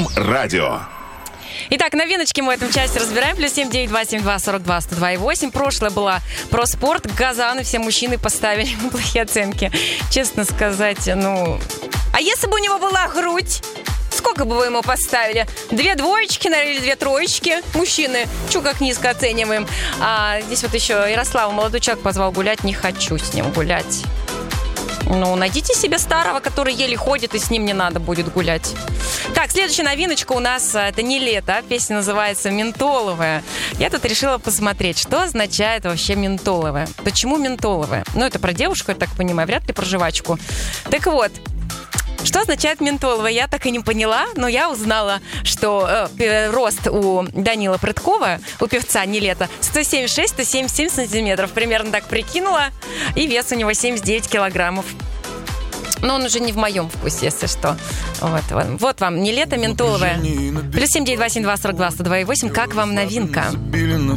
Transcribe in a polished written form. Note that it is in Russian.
М-радио. Итак, новиночки мы в этом части разбираем. Плюс 79272-42-102-102-8. Прошлое было про спорт. Газану все мужчины поставили плохие оценки. Честно сказать, А если бы у него была грудь? Сколько бы вы ему поставили? 2 двоечки, наверное, или 2 троечки? Мужчины, чё как низко оцениваем. А здесь вот еще Ярослава молодой человек позвал гулять. Не хочу с ним гулять. Найдите себе старого, который еле ходит, и с ним не надо будет гулять. Так, следующая новиночка у нас, это не лето, песня называется «Ментоловая». Я тут решила посмотреть, что означает вообще ментоловая. Почему ментоловая? Это про девушку, я так понимаю, вряд ли про жвачку. Так вот, что означает ментоловая, я так и не поняла, но я узнала, что рост у Данила Прыткова, у певца «Нилетто», 176-177 сантиметров. Примерно так прикинула. И вес у него 79 килограммов. Но он уже не в моем вкусе, если что. Вот вам «Нилетто» ментоловая. Плюс 79272-42-102-8. Как вам новинка?